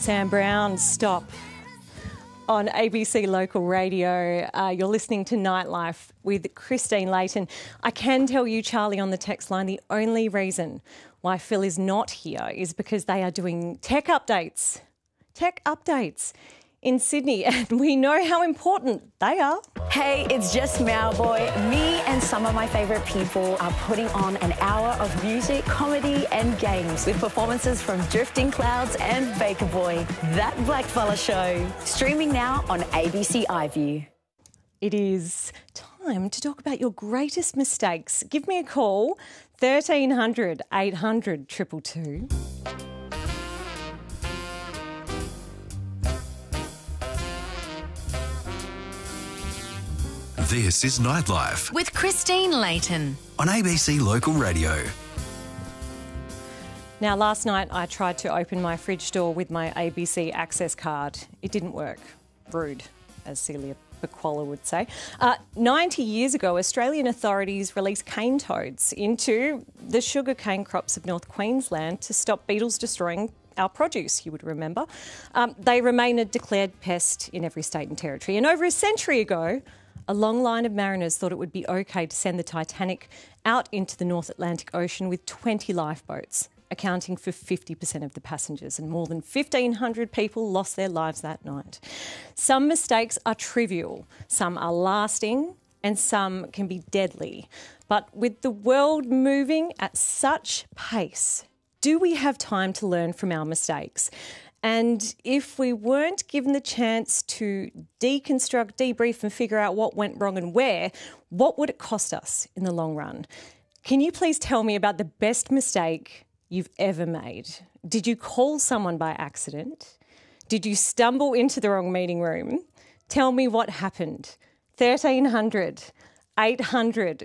Sam Brown, Stop, on ABC Local Radio. You're listening to Nightlife with Christine Layton. I can tell you, Charlie, on the text line, the only reason why Phil is not here is because they are doing tech updates in Sydney, and we know how important they are. Hey, it's just Mauboy. Me and some of my favourite people are putting on an hour of music, comedy and games with performances from Drifting Clouds and Baker Boy. That Blackfella Show. Streaming now on ABC iView. It is time to talk about your greatest mistakes. Give me a call, 1300 800 222. This is Nightlife with Christine Layton on ABC Local Radio. Now, last night I tried to open my fridge door with my ABC Access card. It didn't work. Rude, as Celia Baquola would say. 90 years ago, Australian authorities released cane toads into the sugarcane crops of North Queensland to stop beetles destroying our produce, you would remember. They remain a declared pest in every state and territory. And over a century ago, a long line of mariners thought it would be okay to send the Titanic out into the North Atlantic Ocean with 20 lifeboats, accounting for 50% of the passengers, and more than 1,500 people lost their lives that night. Some mistakes are trivial, some are lasting, and some can be deadly. But with the world moving at such pace, do we have time to learn from our mistakes? And if we weren't given the chance to deconstruct, debrief and figure out what went wrong and where, what would it cost us in the long run? Can you please tell me about the best mistake you've ever made? Did you call someone by accident? Did you stumble into the wrong meeting room? Tell me what happened. 1300 800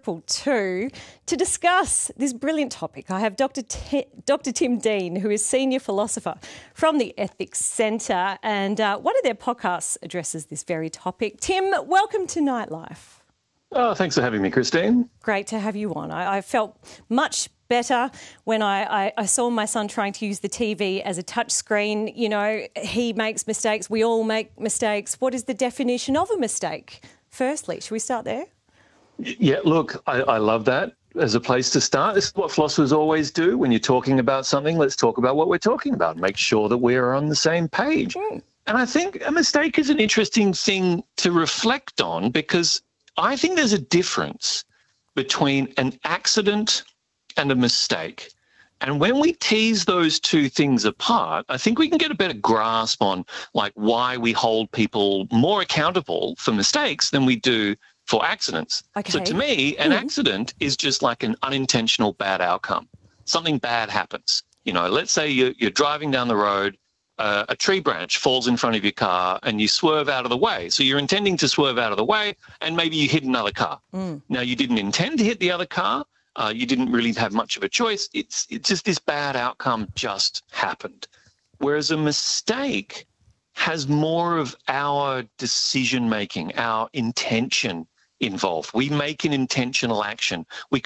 222 to discuss this brilliant topic. I have Dr. Tim Dean, who is Senior Philosopher from the Ethics Centre, and one of their podcasts addresses this very topic. Tim, welcome to Nightlife. Oh, thanks for having me, Christine. Great to have you on. I felt much better when I saw my son trying to use the TV as a touch screen. You know, he makes mistakes. We all make mistakes. What is the definition of a mistake? Firstly, should we start there? Yeah, look, I love that as a place to start. This is what philosophers always do. When you're talking about something, let's talk about what we're talking about. Make sure that we are on the same page. And I think a mistake is an interesting thing to reflect on, because I think there's a difference between an accident and a mistake. And when we tease those two things apart, I think we can get a better grasp on like why we hold people more accountable for mistakes than we do for accidents. Okay. So to me, an accident is just like an unintentional bad outcome. Something bad happens. You know, let's say you're driving down the road, a tree branch falls in front of your car and you swerve out of the way. So you're intending to swerve out of the way and maybe you hit another car. Now, you didn't intend to hit the other car. You didn't really have much of a choice. It's just this bad outcome just happened. Whereas a mistake has more of our decision-making, our intention involved. We make an intentional action. We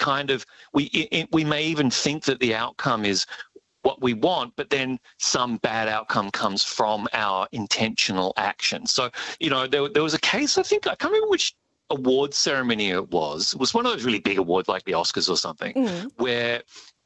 may even think that the outcome is what we want, but then some bad outcome comes from our intentional action. So, you know, there was a case, I can't remember which award ceremony it was. It was one of those really big awards like the Oscars or something, where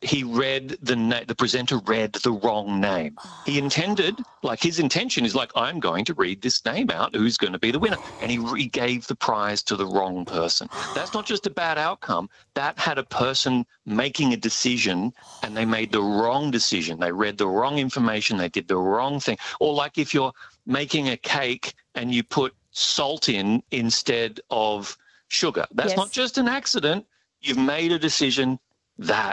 the presenter read the wrong name. He intended, like his intention is like, I'm going to read this name out, who's going to be the winner. And he gave the prize to the wrong person. That's not just a bad outcome. That had a person making a decision and they made the wrong decision. They read the wrong information. They did the wrong thing. Or like if you're making a cake and you put salt in instead of sugar. That's not just an accident. You've made a decision. That